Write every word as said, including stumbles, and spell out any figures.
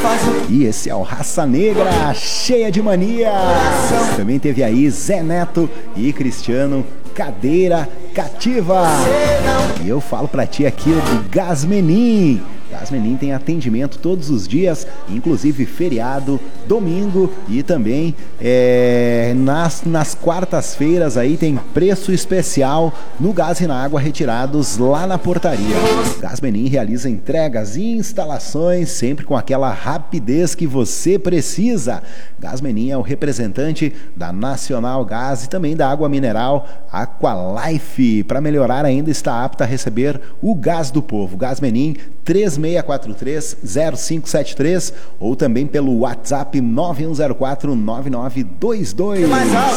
E esse é o Raça Negra, cheia de mania. Também teve aí Zé Neto e Cristiano, Cadeira Cativa. E eu falo pra ti aqui do Gasmenin. Gasmenin tem atendimento todos os dias, inclusive feriado, domingo e também é, nas, nas quartas-feiras aí tem preço especial no gás e na água retirados lá na portaria. Gasmenin realiza entregas e instalações sempre com aquela rapidez que você precisa. Gasmenin é o representante da Nacional Gás e também da água mineral Aqualife. Para melhorar ainda está apta a receber o gás do povo. Gasmenin três seis quatro três zero cinco sete três ou também pelo WhatsApp nove um zero quatro nove nove dois dois.